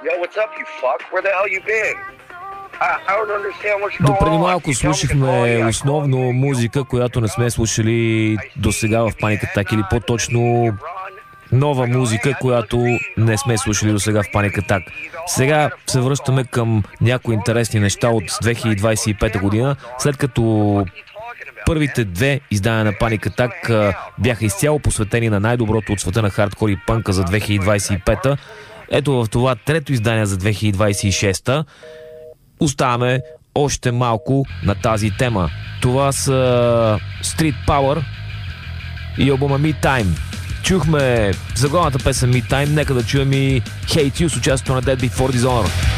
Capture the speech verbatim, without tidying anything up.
Yo, what's up, you fuck? Where the hell you been? До преди малко слушахме основно музика, която не сме слушали до сега в Panic Attack, или по-точно нова музика, която не сме слушали до сега в Panic Attack. Сега се връщаме към някои интересни неща от две хиляди двадесет и пета година, след като първите две издания на Panic Attack бяха изцяло посветени на най-доброто от света на хардкор и пънка за две хиляди двадесет и пета. Ето в това трето издание за две хиляди двадесет и шеста оставаме още малко на тази тема. Това са Street Power и албума Me Time. Чухме заглавната песен Me Time, нека да чуем и Hate You с участието на Dead Before Dishonor.